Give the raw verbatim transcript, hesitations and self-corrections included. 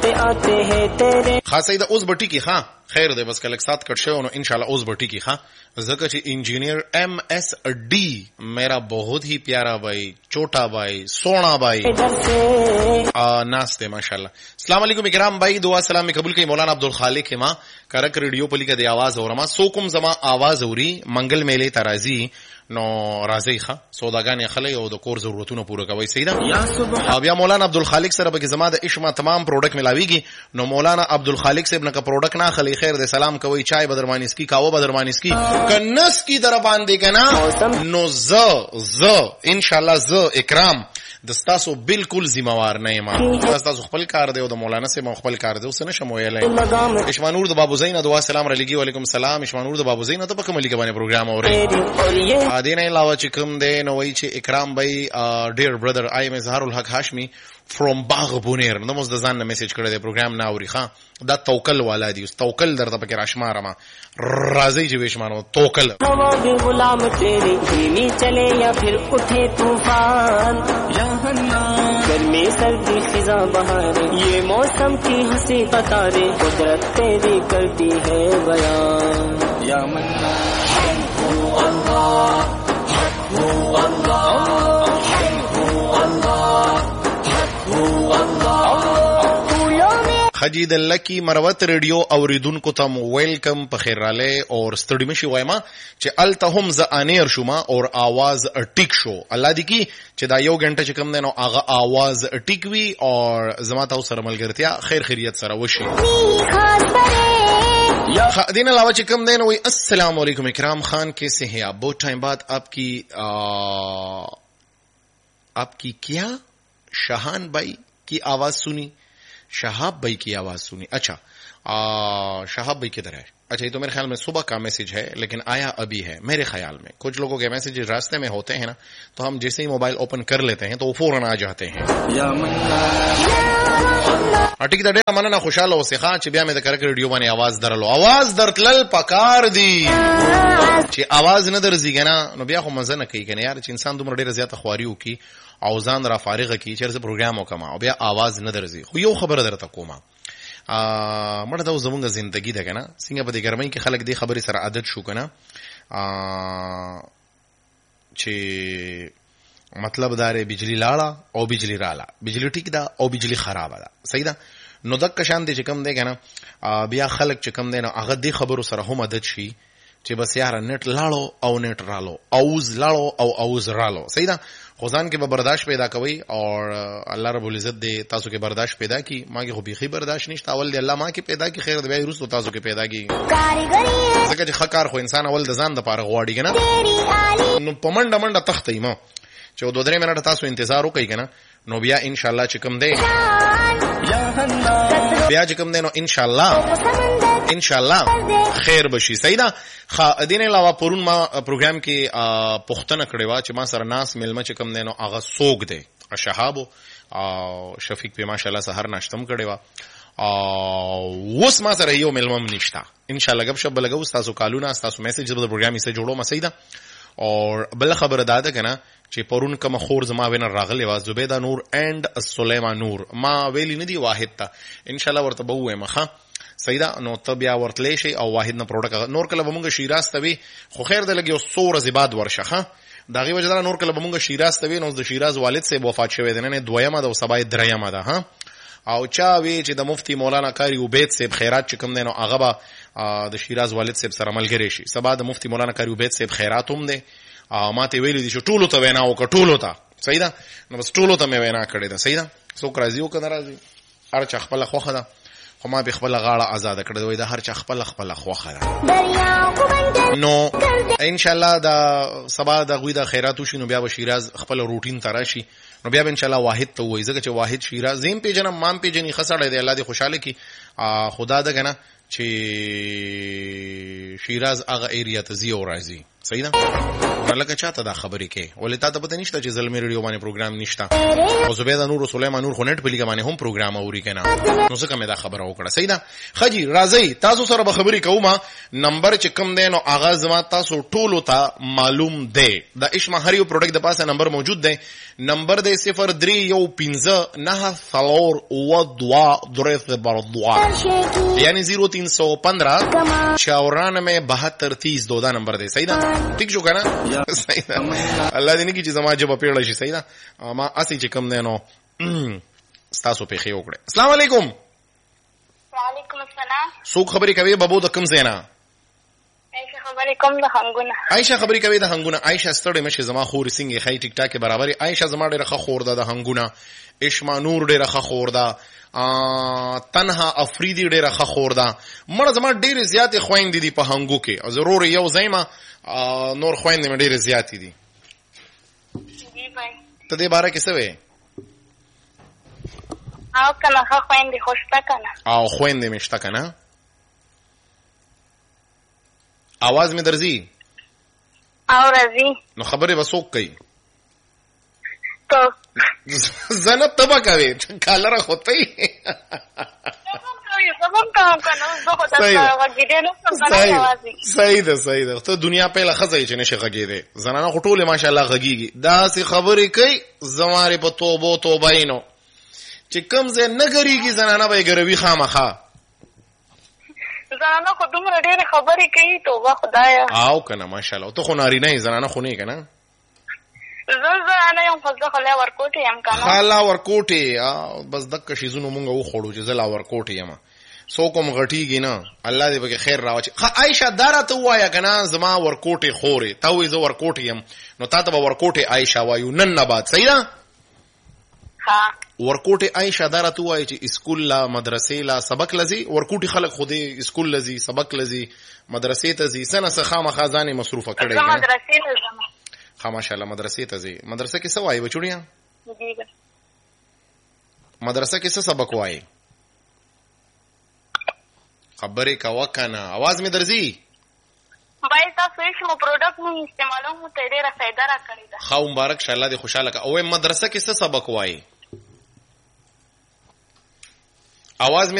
خاصه دا اوس بټی کی ها خیر دے بس کله سات کټ شو نو ان شاء الله اوس بټی کی ها زکه چې انجینئر ایم ایس ڈی میرا بہت ہی پیارا بھائی چھوٹا بھائی سونا بھائی ناس دے ماشاءاللہ. السلام علیکم اکرام بھائی دعا سلام میں قبول کی مولانا عبدالخالق ما کرک ریڈیو پلی کا دی آواز اورما سوکم زما آواز اوري منګل میله ترازی نو راځي ښه سوداګان خلې او د کور ضرورتونو پوره کوي سیدا. او بیا مولانا عبدالخالق سره به زما د اشما تمام پروډکټ ملاويږي نو مولانا عبدالخالق صاحب نه کا پروډکټ نه خلی خیر دے سلام کوي چای بدرمانیس کی کاوه بدرمانیس کی کنس کی در باندې کنا نو ز ز ان شاء الله ز اکرام دستاسو بالکل ذمہوار نه ما دستاسو خپل کار دی او د مولانا سے مو خپل کار دی اوس نه شمو ویلای اشمانور د بابو زین دعا سلام علیکم وعلیکم السلام اشمانور د بابو زین ته په کومه لیکه باندې پروګرام اوري ا دې نه علاوه چې کوم دی نو وای چې اکرام بھائی ډیر برادر آی ایم اظهار الحق هاشمی from باغ بونیر نو موږ د ځان نه میسج کړی دی پروګرام نه اوري ښا دا توکل والا دی اوس توکل درته پکې راشمار ما راځي چې وښمانو توکل غلام تیری دھیمی چلے یا پھر اٹھے طوفان یا اللہ گرمی سردی خزاں بہار یہ موسم کی ہنسی بتارے قدرت تیری کرتی ہے بیان یا منان اللہ اللہ خجید لکی مروت ریډیو اوریدونکو ته ویلکم په خیر راله اور ستړي مشي وایما چې الته هم ز انیر شوما اور आवाज ټیک شو الله دې کی چې دا یو غنټه چې کم دینو هغه आवाज ټیک وی اور زما ته سره ملګرتیا خیر خیریت سره وشي یا دین علاوه چې کم دینو وی السلام علیکم اکرام خان کیسے ہیں آپ بہت ٹائم بعد آپ کی آپ کی کیا شاہان بھائی کی آواز سنی شہاب بھائی کی آواز سنی. اچھا شہاب بھائی کدھر ہے؟ اچھا یہ تو میرے خیال میں صبح کا میسج ہے لیکن آیا ابھی ہے میرے خیال میں. کچھ لوگوں کے میسج راستے میں ہوتے ہیں نا تو ہم جیسے ہی موبائل اوپن کر لیتے ہیں تو وہ فوراً آ جاتے ہیں. ٹھیک ده ډېر مننه خوشاله اوسې ښا چې بیا مې د کرک ریډیو باندې आवाज درلو आवाज درتلل پکار دی چې आवाज نه درځي کنه نو بیا خو مزه نه کوي کنه یار چې انسان دومره ډېر زیاته خواري وکي او ځان را فارغه کی چې پروګرام وکما او بیا आवाज نه درځي. خو یو خبره درته کومه ا مړه دا زمونږ ژوندۍ ده کنه څنګه په دې ګرمۍ کې خلک دې خبرې سره عادت شو کنه ا چې مطلب داره بجلی لاړه او بجلی رااله بجلی ټیک ده او بجلی خراب ده صحیح ده نو دک شان دي چې کم دی کنه بیا خلک چې کم دی نو هغه دې خبرو سره هم عادت شي چې بس یار نت لاړو او نت رالو اوز لاړو او اوز رالو صحیح ده خدان کې به برداشت پیدا کوي اور الله رب العزت دې تاسو کې برداشت پیدا کی ما کې خو بيخي برداشت نشته اول دې الله ما کې پیدا کی خیر دې بیا رسو تاسو کې پیدا کی ځکه چې خکار خو انسان اول د ځان د پاره غواړي کنه نو پمنډه منډه تختې ما چې دوه درې منټه تاسو انتظار وکړئ کنه نو بیا ان شاء الله چې کوم دی بیا چې کوم دی نو ان شاء الله ان شاء الله خیر بشي. صحیح ده خا دین علاوه پرون ما پروګرام کې پښتنه کړې وا چې ما سره ناس ملما چې کوم دی نو هغه سوق دی شهاب او شفیق په ماشاء الله سحر ناشتم کړې وا او وس ما سره یو ملمم نشتا ان شاء الله غب شب لګو تاسو کالونه تاسو میسج د پروګرام یې جوړو ما صحیح ده. اور بل خبر داده کنه چې پرون کوم خور زما وینه راغلی وا زبیده نور اند سلیمان نور ما ویلی ندی واحد ته ان شاء الله ورته بوې مخه سیدا نو تبیا ورتلې شي او واحد نه پروډکټ نور کله بمونږ شیراز ته وی خو خیر ده لګي سور زباد ورشخه داغي وجدار نور کله بمونږ شیراز ته وی نو د شیراز والد سے وفات شوی دی نه دویمه د سبای دریمه ده ها او چا وی چې د مفتی مولانا کاری عبید صاحب خیرات چې کوم دی نو هغه به د شیراز والد صاحب سره ملګری شي سبا د مفتی مولانا کاری عبید صاحب خیرات هم دی ما ته ویلي دي چې ټولو ته وینا وکړه ټولو ته صحیح ده نو بس ټولو ته مې وینا کړې ده صحیح ده څوک راځي او کنه راځي هر چا خپل خوخه ده خو ما به خپل غاړه آزاد کړې وای ده هر چا خپل خپل خوخه ده نو ان شاء الله دا سبا د غوی د خیراتو شنو بیا به شیراز خپل روټین تراشي نو بیا ان شاء الله واحد ته وای زګه چې واحد شیراز زم پیجنم مام پیجنې خسړې دی الله دې خوشاله کی خدا ده کنه چې شیراز هغه ایریا ته زی او راځي صحیح ده لکه چاته دا خبرې کې ولې تا ته پته نشته چې زلمی ریډیو باندې پروګرام نشته او زبیده نور سلیمان نور خو نت په لیګه باندې هم پروګرام اوري کنه نو څه کومه دا خبره وکړه صحیح ده خجی راځي تاسو سره به خبرې کوم نمبر چې کم دی نو اغاز ما تاسو ټولو ته معلوم دی د اشما هر یو پروډکټ د پاسه نمبر موجود دی نمبر دی صفر درې یو پنځه نه څلور و دوا درې صفر دوا یعنی زیرو تین سو پندرہ چورانوے بہتر تیس دو دا نمبر دی صحیح ده ٹھیک شو کنه صحیح ده الله دې نه کی چې زما جواب پیړل شي صحیح ده ما اسی چې کم دی نو تاسو په خې وکړه السلام علیکم وعلیکم السلام څوک خبرې کوي بابو د کم زینا عائشہ خبرې کوم د هنګونه عائشہ خبرې کوي د هنګونه عائشہ ستړې مشه زما خور سنگي خای ټیک ټاک برابرې عائشہ زما ډېره ښه خور ده د هنګونه اشما نور ډېره ښه خور ده تنها افریدی ډېره ښه خور ده مړه زما ډېرې زیاتې خویندې دي په هنګو کې ضرور یو ځایمه نور خویندې مې ډېرې زیاتې دي ته دې باره کې څه وې او کنه ښه خویندې خو شته کنه او خویندې مې شته کنه आवाज में दर्जी او राजी نو خبره وسوک کوي تو زنه تبا کوي کالره خوتای صحیح ده صحیح ده ته دنیا پهله خزای چې نشه غږیږي زنانه خټوله ماشاءالله غږیږي دا سي خبرې کوي زماره په توبو توباینو چې کم زه نه غریږي زنانه به ګروي خامخه زنانه خو دومره ډېرې خبرې کوي توبه خدایا او کنه ماشاءالله ته خو ناری نه زنانه خو نه کنه زه زنانه یم خو زه خلا ورکوټ یم کنه خلا ورکوټ بس دک شیزونو مونږ و خوړو چې زلا ورکوټ یم سو کوم غټیږي نه الله دې به خیر راوچي عائشہ دارا ته وایا کنه زما ورکوټ خوري ته وې زه ورکوټ یم نو تا ته ورکوټ عائشہ وایو نن نه بعد صحیح ده ها ورکوټ عائشہ دارا ته وایي چې اسکول لا مدرسې لا سبق لذي ورکوټ خلک خوده اسکول لذي سبق لذي مدرسې ته زی سنه سخه مخازانه مصروفه کړي نه مدرسې لزم خا ماشاءالله مدرسې ته زی مدرسې کې څه وایي بچوړیا مدرسې کې څه سبق وایي خبرې کا وکنه आवाज می درځي بای تاسو هیڅ مو پروډکټ نه استعمالوم ته ډیره فائدہ را کړی دا خو مبارک شه الله دې خوشاله کا او مدرسې کې څه سبق وایي आवाज